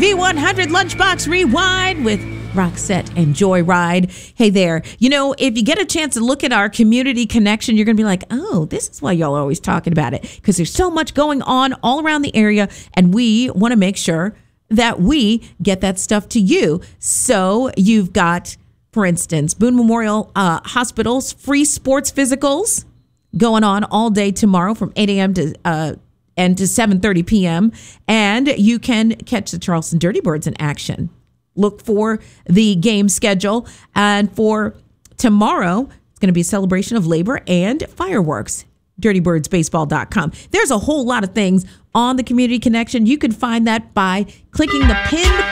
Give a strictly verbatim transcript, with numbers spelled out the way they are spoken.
V one hundred Lunchbox Rewind with Roxette and Joyride. Hey there. You know, if you get a chance to look at our community connection, you're going to be like, oh, this is why y'all are always talking about it. Because there's so much going on all around the area, and we want to make sure that we get that stuff to you. So you've got, for instance, Boone Memorial uh, Hospital's free sports physicals going on all day tomorrow from eight a.m. to uh, and to seven thirty p.m. And you can catch the Charleston Dirty Birds in action. Look for the game schedule. And for tomorrow, it's going to be a celebration of labor and fireworks. dirty birds baseball dot com. There's a whole lot of things on the Community Connection. You can find that by clicking the pinned